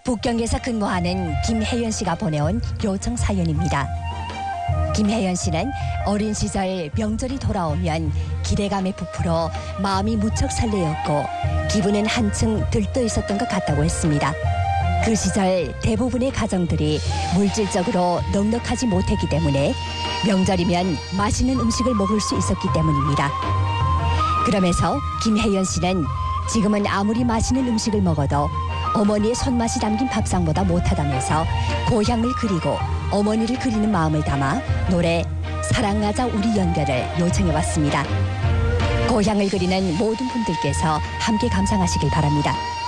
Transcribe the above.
북경에서 근무하는 김혜연 씨가 보내온 요청 사연입니다. 김혜연 씨는 어린 시절 명절이 돌아오면 기대감에 부풀어 마음이 무척 설레었고 기분은 한층 들떠 있었던 것 같다고 했습니다. 그 시절 대부분의 가정들이 물질적으로 넉넉하지 못했기 때문에 명절이면 맛있는 음식을 먹을 수 있었기 때문입니다. 그러면서 김혜연 씨는 지금은 아무리 맛있는 음식을 먹어도 어머니의 손맛이 담긴 밥상보다 못하다면서 고향을 그리고 어머니를 그리는 마음을 담아 노래 사랑하자 우리 연결을 요청해왔습니다. 고향을 그리는 모든 분들께서 함께 감상하시길 바랍니다.